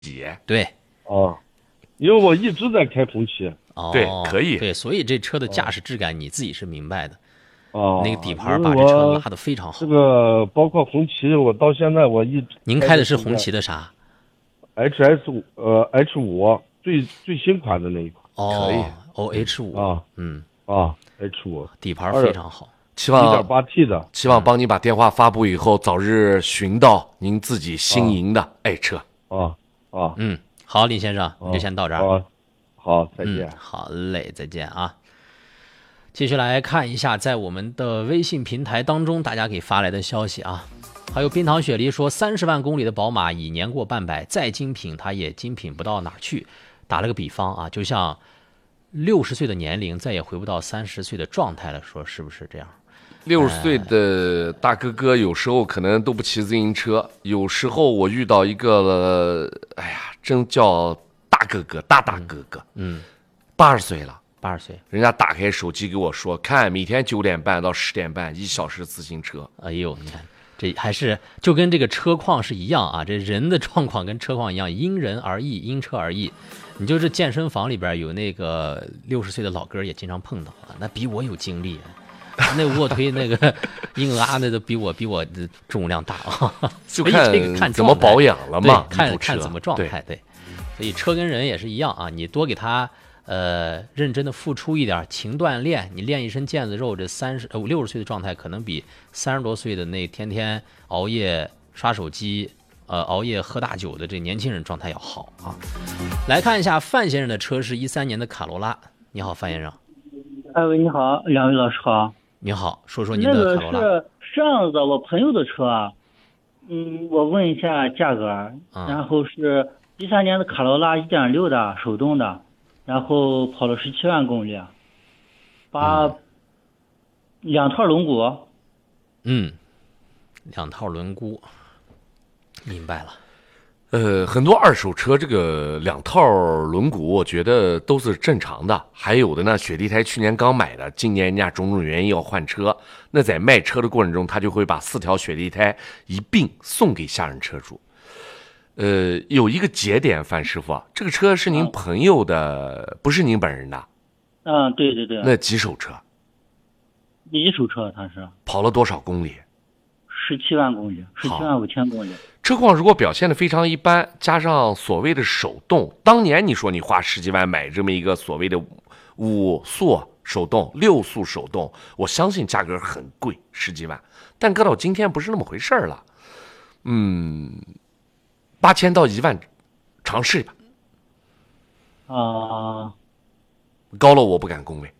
己。 对， 哦，因为我一直在开红旗。 哦， 对，可以。 对，所以这车的驾驶质感你自己是明白的。 哦， 那个底盘把这车拉得非常好。 这个包括红旗，我到现在我一直。 您开的是红旗的啥 ？H5 最新款的那一款。 哦， 可以。 H5 啊，H5 底盘非常好。 期望 1.8T 的， 希望帮你把电话发布以后，早日寻到您自己心仪的爱车。 好，李先生，你就先到这儿。 好，再见。 好嘞，再见啊。继续来看一下，在我们的微信平台当中，大家给发来的消息啊。还有冰糖雪梨说，30万公里的宝马已年过半百，再精品它也精品不到哪儿去。打了个比方啊，就像60岁的年龄再也回不到30岁的状态了，说是不是这样 ？60岁的大哥哥有时候可能都不骑自行车，有时候我遇到一个，哎呀，真叫大哥哥，大哥哥，80岁了。 80岁， 人家打开手机给我说，看每天9点半到10点半1小时自行车。 哎呦，你看这还是就跟这个车况是一样啊，这人的状况跟车况一样，因人而异，因车而异。你就是健身房里边有那个60岁的老哥也经常碰到啊，那比我有精力，那卧推那个硬拉那都比我的重量大啊。 就看怎么保养了嘛， 看怎么状态。对，所以车跟人也是一样啊，你多给他认真的付出一点，勤锻炼，你练一身腱子肉，这60岁的状态可能比30多岁的那天天熬夜刷手机熬夜喝大酒的这年轻人状态要好啊。来看一下范先生的车是13年的卡罗拉。你好，范先生。 喂，你好，两位老师好。 你好，说说您的卡罗拉。 那个是这样子，我朋友的车啊，我问一下价格，然后是13年的卡罗拉1.6的手动的，然后跑了17万公里，把2套轮毂。 2套轮毂，明白了。 很多二手车这个2套轮毂，我觉得都是正常的。还有的呢，雪地胎去年刚买的，今年人家种种原因要换车，那在卖车的过程中，他就会把4条雪地胎一并送给下任车主。有一个节点，范师傅，这个车是您朋友的，不是您本人的。 对对对。 那几手车？ 一手车，它是跑了多少公里 ？17万公里，17万5千公里。 车况如果表现的非常一般，加上所谓的手动，当年你说你花10几万买这么一个所谓的5速手动、6速手动，我相信价格很贵，10几万。但搁到今天不是那么回事了。8000到1万，尝试吧。高了我不敢恭维。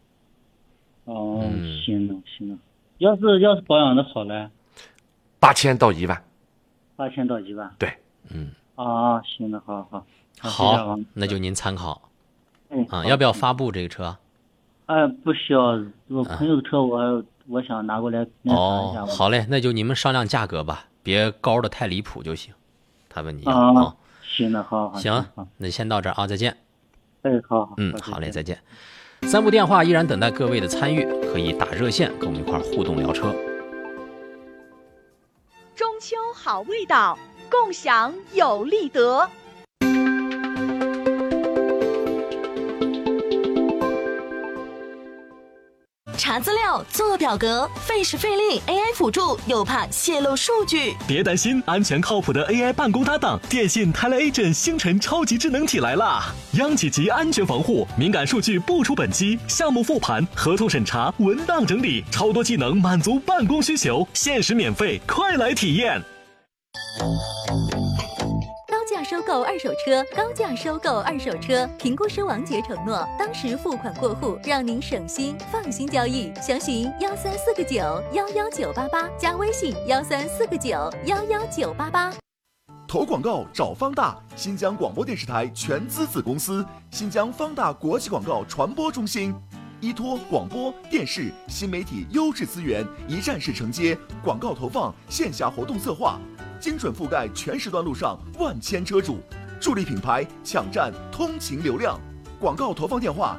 行了。要是保养的好嘞 ，8000到1万。 8000到1万。 对， 行的，好， 那就您参考。要不要发布这个车？ 不需要，我朋友的车我想拿过来检查一下。 好嘞，那就你们商量价格吧，别高的太离谱就行。他问你行的，好， 行，那就先到这儿啊，再见。 好， 好嘞，再见。3部电话依然等待各位的参与，可以打热线跟我们一块互动聊车。 中秋好味道，共享有利得。 查资料、做表格，费时费力 ，AI 辅助又怕泄露数据。 别担心，安全靠谱的 AI 办公搭档，电信 TeleAgent 星辰超级智能体来啦！央企级安全防护，敏感数据不出本机，项目复盘、合同审查、文档整理，超多技能满足办公需求，限时免费，快来体验！ 高价收购二手车，高价收购二手车。评估师王杰承诺，当时付款过户，让您省心，放心交易。详询13499-11988，加微信13499-11988。 投广告找方大，新疆广播电视台全资子公司，新疆方大国际广告传播中心，依托广播电视新媒体优质资源，一站式承接广告投放、线下活动策划，精准覆盖全时段路上万千车主，助力品牌抢占通勤流量。广告投放电话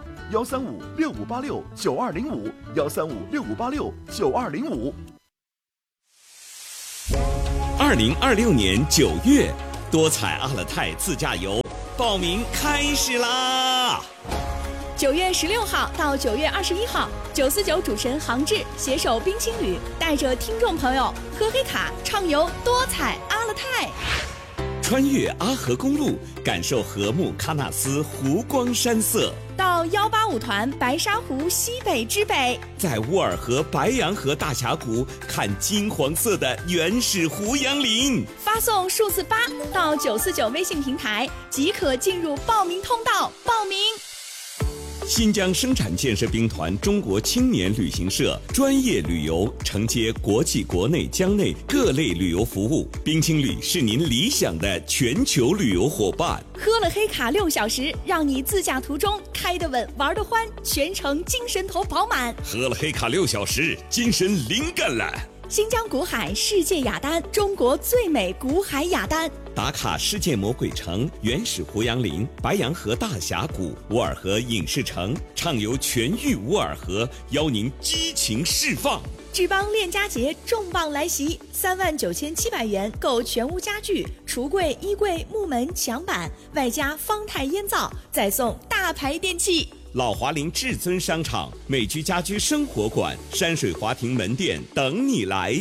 13565869205，13565869205。 2026年9月， 多彩阿勒泰自驾游报名开始啦 ！9月16号到9月21号，949主神杭志携手冰青旅，带着听众朋友喝黑卡畅游多彩阿勒泰， 穿越阿河公路，感受禾木喀纳斯湖光山色。 到185团白沙湖西北之北， 在乌尔河白洋河大峡谷看金黄色的原始胡杨林。 发送数字8到949微信平台，即可进入报名通道报名。 新疆生产建设兵团中国青年旅行社专业旅游，承接国际国内疆内各类旅游服务。冰青旅是您理想的全球旅游伙伴。 喝了黑卡6小时，让你自驾途中开得稳玩得欢，全程精神头饱满。 喝了黑卡6小时，精神灵感了。 新疆古海世界雅丹，中国最美古海雅丹。 打卡世界魔鬼城、原始胡杨林、白洋河大峡谷、乌尔河影视城，畅游全域乌尔河，邀您激情释放。 志邦链家节重磅来袭，39700元购全屋家具、橱柜、衣柜、木门、墙板，外加方太烟灶，再送大牌电器。 老华林至尊商场、美居家居生活馆、山水华庭门店等你来。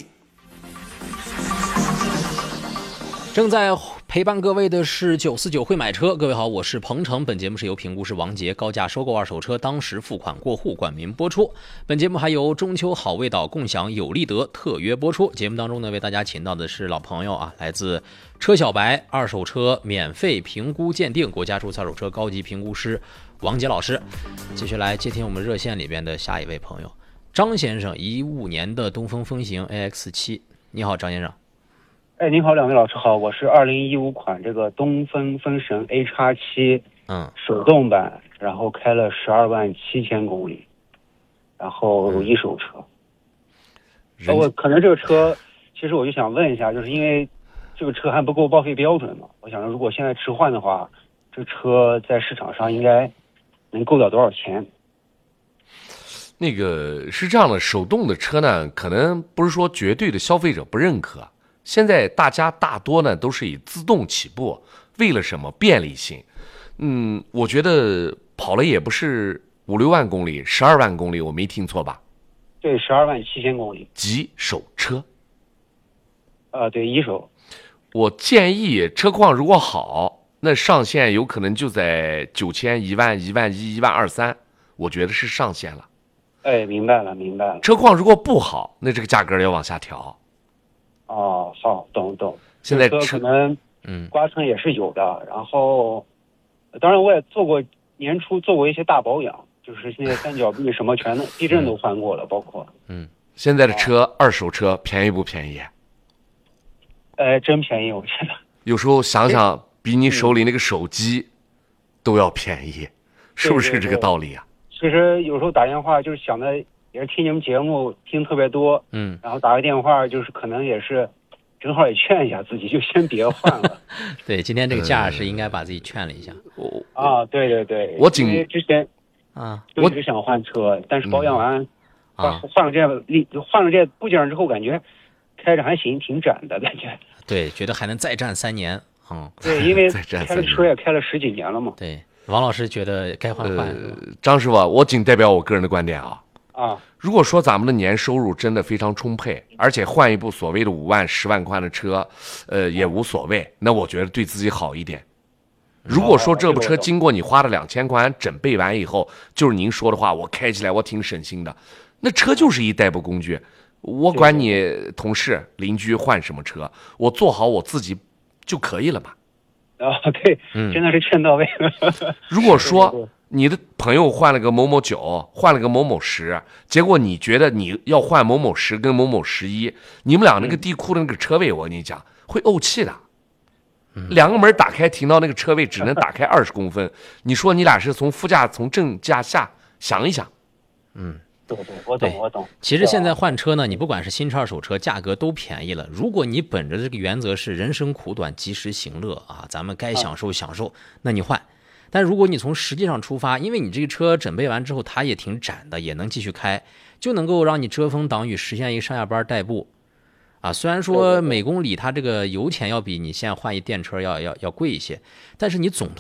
正在陪伴各位的是949会买车。各位好，我是彭程。本节目是由评估师王杰高价收购二手车当时付款过户冠名播出。本节目还由中秋好味道共享有利得特约播出。节目当中呢，为大家请到的是老朋友啊，来自车小白二手车免费评估鉴定国家注册二手车高级评估师王杰老师。继续来接听我们热线里边的下一位朋友张先生，15年的东风风行 AX7。你好，张先生。 哎，您好，两位老师好，我是2015款这个东风风神 A-7，手动版，然后开了127000公里，然后一手车。我可能这个车，其实我就想问一下，就是因为这个车还不够报废标准嘛，我想如果现在置换的话，这车在市场上应该能够到多少钱？ 那个是这样的，手动的车呢，可能不是说绝对的消费者不认可。现在大家大多呢都是以自动起步，为了什么？便利性。我觉得跑了也不是5、6万公里，12万公里，我没听错吧？ 对，127000公里。 即手车。 对，一手。 我建议车况如果好，那上限有可能就在9000、1万、1万1、1万2、3，我觉得是上限了。 哎，明白了。 车况如果不好，那这个价格要往下调。 哦，好，懂。 现在车可能刮蹭也是有的，然后当然我也年初做过一些大保养，就是现在三角壁什么全的地震都翻过了，包括现在的车二手车便宜不便宜？ 真便宜，我觉得有时候想想比你手里那个手机都要便宜，是不是这个道理啊？ 其实有时候打电话就是想的也是听你们节目听特别多，然后打个电话就是可能也是正好也劝一下自己，就先别换了。 对，今天这个价是应该把自己劝了一下。 对， 我因为之前就一直想换车，但是保养完换了这部件之后，感觉开着还行，挺展的感觉。 对，觉得还能再战3年。 对，因为开的车也开了10几年了嘛。 对，王老师觉得该换。 张师傅，我仅代表我个人的观点啊。如果说咱们的年收入真的非常充沛，而且换一部所谓的5万、10万块的车，也无所谓，那我觉得对自己好一点。如果说这部车经过你花了2000块整备完以后，就是您说的话，我开起来我挺省心的，那车就是一代步工具，我管你同事邻居换什么车，我做好我自己就可以了嘛。 对，真的是劝到位。 如果说你的朋友换了个某某9，换了个某某10，结果你觉得你要换某某10跟某某11，你们俩那个地库的那个车位，我跟你讲会怄气的。两个门打开停到那个车位只能打开20公分，你说你俩是从副驾从正驾下，想一想。 对，我懂。 其实现在换车呢，你不管是新车二手车，价格都便宜了。如果你本着这个原则是人生苦短，及时行乐啊，咱们该享受享受，那你换。但如果你从实际上出发，因为你这个车整备完之后，它也挺展的，也能继续开，就能够让你遮风挡雨，实现一个上下班代步啊，虽然说每公里它这个油钱要比你现在换一电车要贵一些，但是你总